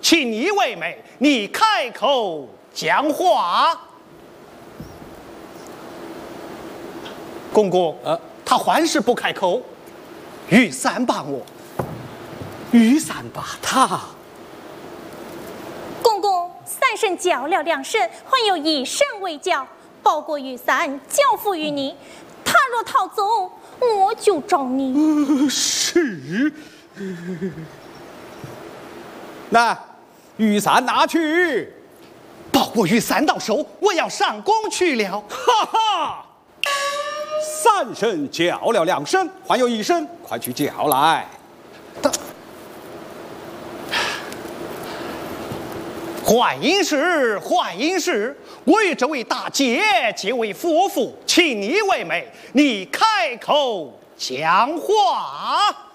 请你为媒，你开口讲话。公公，他还是不开口。雨伞帮我， 雨伞把他。 公公，三声叫了2声，还有1声未叫，包裹雨伞交付于你。他若逃走，我就找你。 是。那雨伞拿去， 包裹雨伞到手，我要上工去了。 哈哈！3声叫了2声，还有1声，快去叫来。 欢迎是欢迎是，我与这位大姐结为夫妇，请你为媒，你开口讲话。